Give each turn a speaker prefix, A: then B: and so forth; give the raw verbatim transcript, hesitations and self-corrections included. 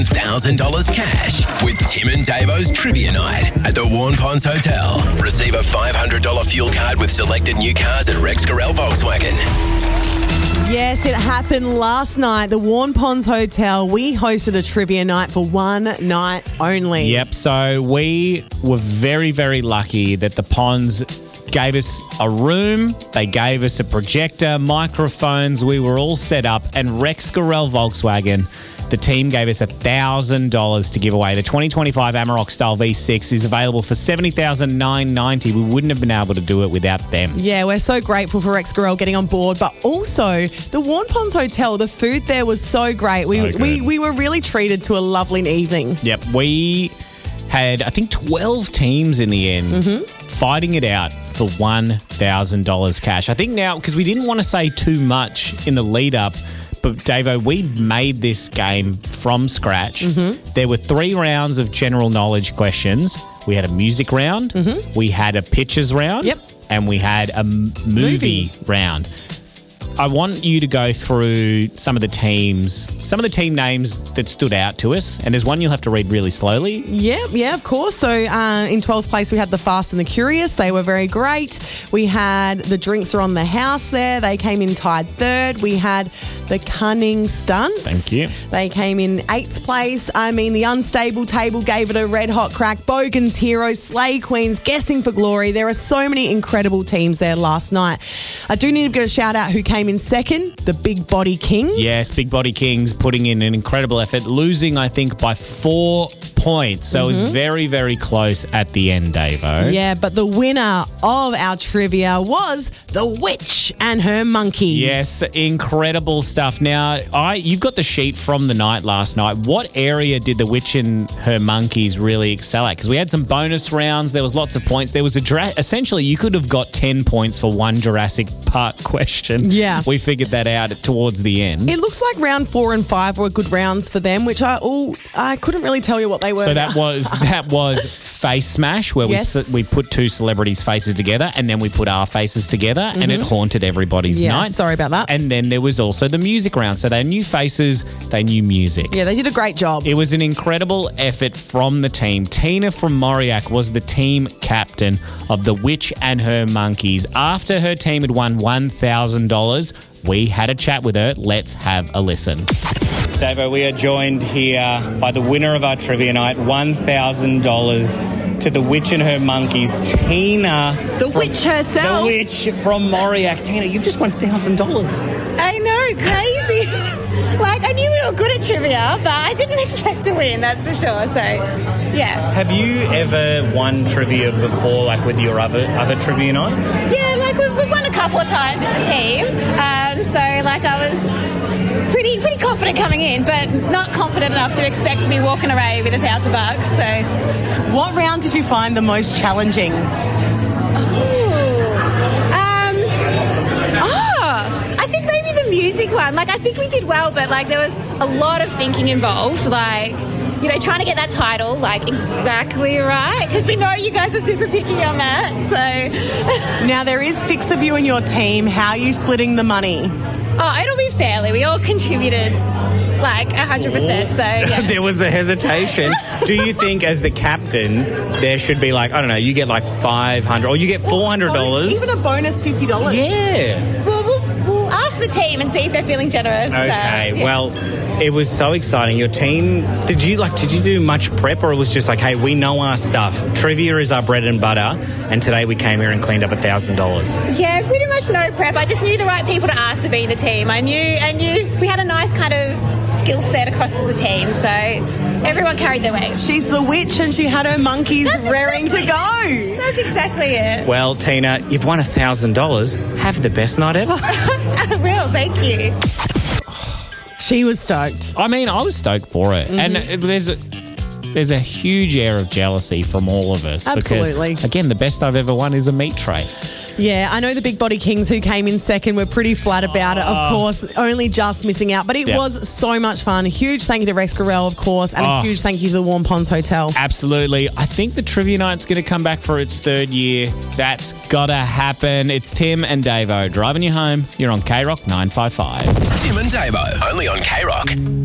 A: one thousand dollars cash with Tim and Davo's Trivia Night at the Warren Ponds Hotel. Receive a five hundred dollars fuel card with selected new cars at Rex Gorell Volkswagen.
B: Yes, it happened last night. The Warren Ponds Hotel, we hosted a trivia night for one night only.
C: Yep, so we were very, very lucky that the Ponds gave us a room, they gave us a projector, microphones, we were all set up, and Rex Gorell Volkswagen, the team gave us one thousand dollars to give away. The twenty twenty-five Amarok Style V six is available for seventy thousand nine hundred ninety dollars. We wouldn't have been able to do it without them.
B: Yeah, we're so grateful for Rex Gorell getting on board, but also the Warren Ponds Hotel, the food there was so great.
C: So
B: we,
C: good.
B: we we were really treated to a lovely evening.
C: Yep, we had, I think, twelve teams in the end
B: Mm-hmm.
C: fighting it out for one thousand dollars cash. I think now, because we didn't want to say too much in the lead up, but Davo, we made this game from scratch.
B: Mm-hmm.
C: There were three rounds of general knowledge questions. We had a music round,
B: Mm-hmm.
C: we had a pictures round,
B: Yep.
C: and we had a m- movie,
B: Movie.
C: round. I want you to go through some of the teams, some of the team names that stood out to us, and there's one you'll have to read really slowly.
B: Yeah, yeah, of course. So uh, in twelfth place, we had the Fast and the Curious. They were very great. We had the Drinks Are on the House there. They came in tied third. We had the Cunning Stunts.
C: Thank you.
B: They came in eighth place. I mean, the Unstable Table gave it a red hot crack. Bogan's Heroes, Slay Queens, Guessing for Glory. There are so many incredible teams there last night. I do need to give a shout out who came in second, the Big Body Kings.
C: Yes, Big Body Kings putting in an incredible effort, losing, I think, by four points. So it was very, very close at the end, Davo.
B: Yeah, but the winner of our trivia was the Witch and her monkeys.
C: Yes, incredible stuff. Now, I you've got the sheet from the night last night. What area did the Witch and her monkeys really excel at? Because we had some bonus rounds. There was lots of points. There was a dra- essentially you could have got ten points for one Jurassic Park question.
B: Yeah.
C: We figured that out towards the end.
B: It looks like round four and five were good rounds for them, which I all I couldn't really tell you what they were.
C: So that was that was Face Smash, where
B: Yes.
C: we s- we put two celebrities' faces together, and then we put our faces together, and it haunted everybody's
B: Yeah,
C: night.
B: sorry about that.
C: And then there was also the music round. So they knew faces, they knew music.
B: Yeah, they did a great job.
C: It was an incredible effort from the team. Tina from Mauriac was the team captain of the Witch and her monkeys. After her team had won one thousand dollars, we had a chat with her. Let's have a listen. Davo, we are joined here by the winner of our trivia night, one thousand dollars to the Witch and her monkeys, Tina.
B: The witch herself.
C: The Witch from Mauriac. Tina, you've just won one thousand dollars.
D: I know, crazy. Like, I knew we were good at trivia, but I didn't expect to win, that's for sure. So, yeah.
C: Have you ever won trivia before, like with your other other trivia nights?
D: Yeah, like, we've, we've won a couple of times with the team. Um, so, like, I was pretty pretty confident coming in, but not confident enough to expect me walking away with a thousand bucks. So,
B: What round did you find the most challenging?
D: Um, oh, I think maybe the music one. Like, I think we did well, but, like, there was a lot of thinking involved. Like, you know, trying to get that title, like, exactly right. Because we know you guys are super picky on that, so...
B: Now, there is six of you in your team. How are you splitting the money?
D: Oh, it'll be fairly. We all contributed, like, one hundred percent, so, yeah.
C: There was a hesitation. Do you think, as the captain, there should be like, I don't know, you get like five hundred dollars or you get four hundred dollars?
B: Even a bonus fifty dollars.
C: Yeah.
D: Well, we'll, we'll ask the team and see if they're feeling generous.
C: Okay,
D: uh, yeah.
C: well, it was so exciting. Your team, did you like, did you do much prep, or it was just like, hey, we know our stuff. Trivia is our bread and butter, and today we came here and cleaned up one thousand dollars.
D: Yeah, pretty much no prep. I just knew the right people to ask to be in the team. I knew, I knew we had a nice kind of skill set across the team, so everyone carried their weight.
B: She's the witch and she had her monkeys raring to go.
D: That's exactly it.
C: Well, Tina, you've won one thousand dollars. Have the best night ever.
D: I will, thank you.
B: She was stoked.
C: I mean, I was stoked for it. And there's a, there's a huge air of jealousy from all of us.
B: Absolutely.
C: Because, again, the best I've ever won is a meat tray.
B: Yeah, I know the Big Body Kings who came in second were pretty flat about it, of course, only just missing out. But it
C: Yep.
B: was so much fun. Huge thank you to Rex Gorell, of course, and
C: Oh.
B: a huge thank you to the Warren Ponds Hotel.
C: Absolutely. I think the Trivia Night's going to come back for its third year. That's got to happen. It's Tim and Davo driving you home. You're on K Rock nine five five.
A: Tim and Davo, only on K Rock.